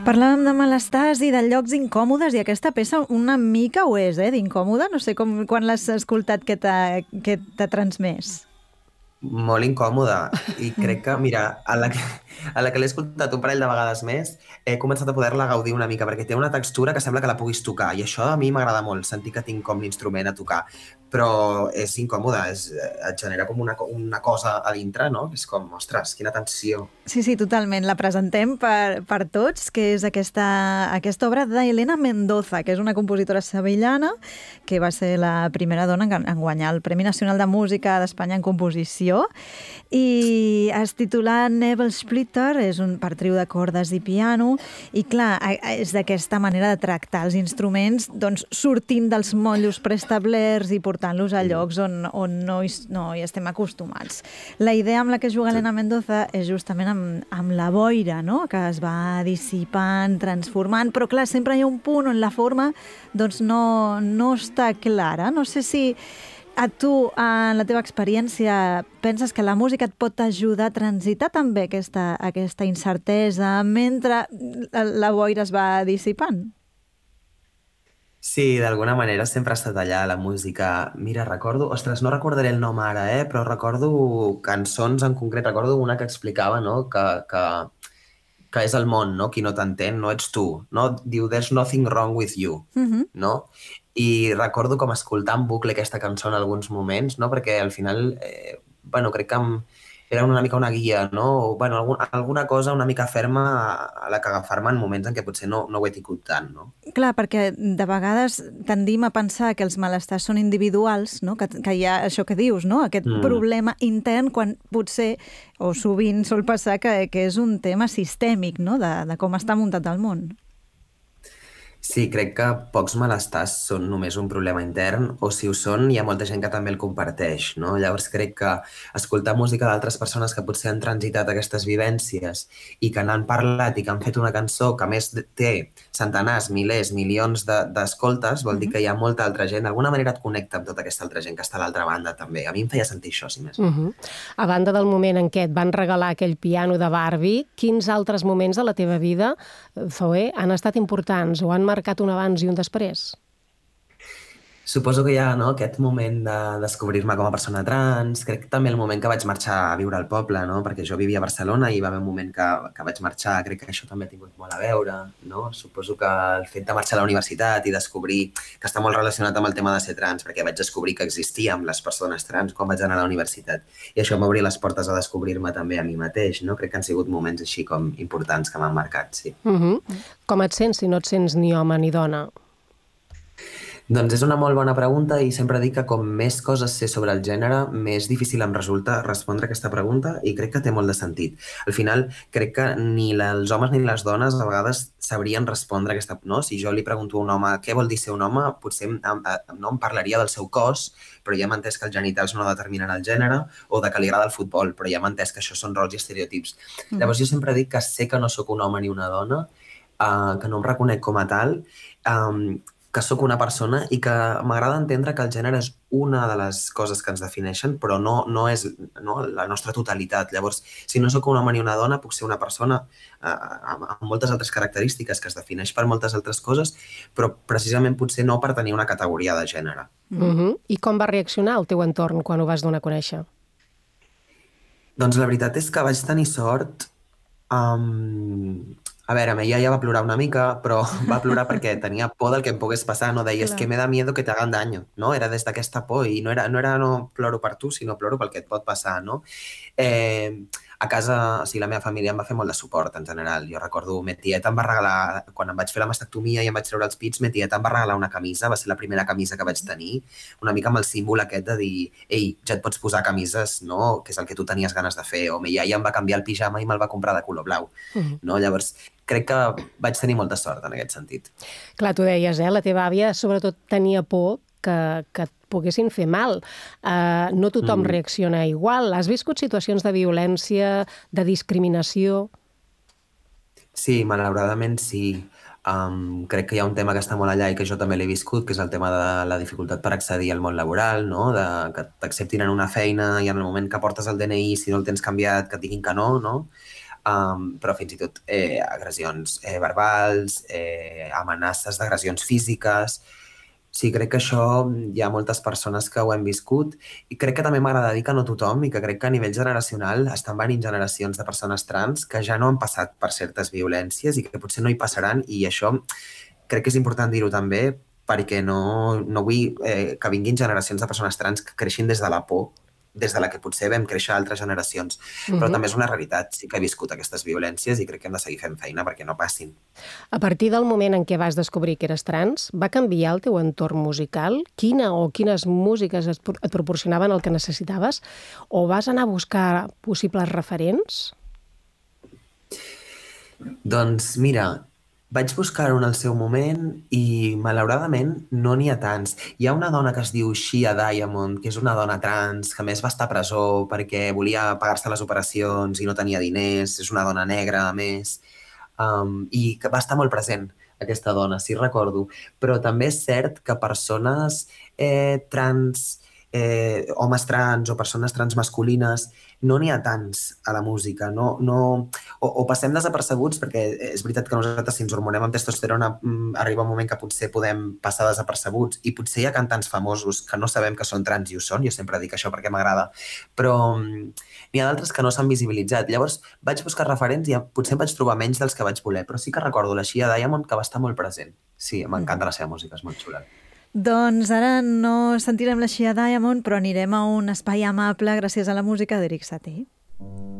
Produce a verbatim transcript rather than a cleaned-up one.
Parlàvem de malestars i de llocs incòmodes i aquesta peça una mica ho és, eh, d'incòmoda. No sé com, quan l'has escoltat què t'ha què t'ha transmès. Molt incòmoda i crec que, mira, a la que, a la que l'he escoltat un parell de vegades més he començat a poder-la gaudir una mica perquè té una textura que sembla que la puguis tocar i això a mi m'agrada molt, sentir que tinc com l'instrument a tocar, però és incòmoda, és, et genera com una, una cosa a dintre, no? És com, ostres, quina tensió. Sí, sí, totalment. La presentem per, per tots, que és aquesta, aquesta obra d'Elena Mendoza, que és una compositora sevillana que va ser la primera dona en, en guanyar el Premi Nacional de Música d'Espanya en composició, i es titula Nebel Splitter, és un per trio de cordes i piano, i clar, és d'aquesta manera de tractar els instruments, doncs sortint dels motllos preestablerts i portant-los a llocs on, on no, hi, no hi estem acostumats. La idea amb la que juga Elena Mendoza és justament amb, amb la boira, no?, que es va dissipant, transformant, però clar, sempre hi ha un punt on la forma doncs no, no està clara. No sé si a tu, en la teva experiència, penses que la música et pot ajudar a transitar també aquesta, aquesta incertesa mentre la boira es va dissipant? Sí, d'alguna manera sempre ha estat allà, la música. Mira, recordo... Ostres, no recordaré el nom ara, eh? Però recordo cançons en concret. Recordo una que explicava, no?, que, que, que és el món, no?, qui no t'entén, no ets tu, no? Diu, there's nothing wrong with you, Mhm. no? I recordo com escoltar en bucle aquesta cançó en alguns moments, no? Perquè al final, eh, bueno, crec que em, era una mica una guia, no? O, bueno, algun, alguna cosa una mica ferma a, a la que agafar-me en moments en què potser no, no ho he tingut tant, no? Clar, perquè de vegades tendim a pensar que els malestars són individuals, no?, que, que hi ha això que dius, no?, aquest Mm. problema intern, quan potser, o sovint sol passar, que, que és un tema sistèmic, no?, de, de com està muntat el món. Sí, crec que pocs malestars són només un problema intern, o si ho són, hi ha molta gent que també el comparteix, no? Llavors crec que escoltar música d'altres persones que potser han transitat aquestes vivències i que n'han parlat i que han fet una cançó que a més té centenars, milers, milions de- d'escoltes, vol dir Mhm. que hi ha molta altra gent. D'alguna manera et connecta amb tota aquesta altra gent que està a l'altra banda també. A mi em feia sentir això, si més no. Uh-huh. A banda del moment en què et van regalar aquell piano de Barbie, quins altres moments de la teva vida, eh, Zoè, han estat importants o han marcat un abans i un després? Suposo que hi ha, no, aquest moment de descobrir-me com a persona trans. Crec que també el moment que vaig marxar a viure al poble, no? Perquè jo vivia a Barcelona i hi va haver un moment que, que vaig marxar. Crec que això també ha tingut molt a veure, no? Suposo que el fet de marxar a la universitat i descobrir que està molt relacionat amb el tema de ser trans, perquè vaig descobrir que existíem les persones trans quan vaig anar a la universitat. I això m'obri les portes a descobrir-me també a mi mateix, no? Crec que han sigut moments així com importants que m'han marcat, sí. Uh-huh. Com et sents si no et sents ni home ni dona? Doncs és una molt bona pregunta i sempre dic que com més coses sé sobre el gènere, més difícil em resulta respondre aquesta pregunta i crec que té molt de sentit. Al final, crec que ni la- els homes ni les dones a vegades sabrien respondre aquesta... No? Si jo li pregunto a un home què vol dir ser un home, potser em, em, em- no em parlaria del seu cos, però ja hem entès que els genitals no determinen el gènere, o de que li agrada el futbol, però ja hem entès que això són rols i estereotips. Mhm. Llavors jo sempre dic que sé que no sóc un home ni una dona, uh, que no em reconec com a tal, um, que sóc una persona i que m'agrada entendre que el gènere és una de les coses que ens defineixen, però no, no és no, la nostra totalitat. Llavors, si no sóc un home ni una dona, puc ser una persona eh, amb, amb moltes altres característiques que es defineix per moltes altres coses, però precisament potser no per tenir una categoria de gènere. Uh-huh. I com va reaccionar el teu entorn quan ho vas donar a conèixer? Doncs la veritat és que vaig tenir sort. Um, a veure, ma iaia va plorar una mica, però va plorar perquè tenia por del que em pogués passar, no? Deia, és Clar. que me da miedo que te hagan daño, no? Era des d'aquesta por i no era, no era no ploro per tu, sinó ploro pel que et pot passar, no? Eh, a casa, o sigui, la meva família em va fer molt de suport en general. Jo recordo, ma tieta em va regalar, quan em vaig fer la mastectomia i em vaig treure els pits, ma tieta em va regalar una camisa, va ser la primera camisa que vaig tenir, una mica amb el símbol aquest de dir, ei, ja et pots posar camises, no?, que és el que tu tenies ganes de fer, o ma iaia em va canviar el pijama i me'l va comprar de color blau, Uh-huh. no? Llavors, crec que vaig tenir molta sort en aquest sentit. Clar, tu deies, eh? La teva àvia sobretot tenia por que, que et poguessin fer mal. Uh, no tothom Mm. reacciona igual. Has viscut situacions de violència, de discriminació? Sí, malauradament sí. Um, crec que hi ha un tema que està molt allà i que jo també l'he viscut, que és el tema de la dificultat per accedir al món laboral, no? De que t'acceptin en una feina i en el moment que portes el D N I, si no el tens canviat, que et diguin que no, no? um, però fins i tot eh, agressions eh, verbals, eh, amenaces d'agressions físiques. Sí, crec que això hi ha moltes persones que ho hem viscut i crec que també m'agrada dir que no tothom i que crec que a nivell generacional estan venint generacions de persones trans que ja no han passat per certes violències i que potser no hi passaran i això crec que és important dir-ho també perquè no, no vull eh, que vinguin generacions de persones trans que creixin des de la por, des de la que potser vam créixer altres generacions. Uh-huh. Però també és una realitat, sí que he viscut aquestes violències i crec que hem de seguir fent feina perquè no passin. A partir del moment en què vas descobrir que eres trans, va canviar el teu entorn musical? Quina o quines músiques et proporcionaven el que necessitaves? O vas anar a buscar possibles referents? Doncs mira, vaig buscar-ho en el seu moment i, malauradament, no n'hi ha tants. Hi ha una dona que es diu Shia Diamond, que és una dona trans, que a més va estar a presó perquè volia pagar-se les operacions i no tenia diners, és una dona negra, a més, um, i que va estar molt present, aquesta dona, sí recordo. Però també és cert que persones eh, trans, eh, homes trans o persones trans masculines, no n'hi ha tants a la música, no, no, o, o passem desapercebuts perquè és veritat que nosaltres si ens hormonem amb testosterona arriba un moment que potser podem passar desapercebuts i potser hi ha cantants famosos que no sabem que són trans i ho són, jo sempre dic això perquè m'agrada, però n'hi ha d'altres que no s'han visibilitzat. Llavors vaig buscar referents i potser em vaig trobar menys dels que vaig voler, però sí que recordo la Shia Diamond que va estar molt present. Sí, m'encanta la seva música, és molt xula. Doncs ara no sentirem la Shia Diamond, però anirem a un espai amable gràcies a la música d'Eric Satie.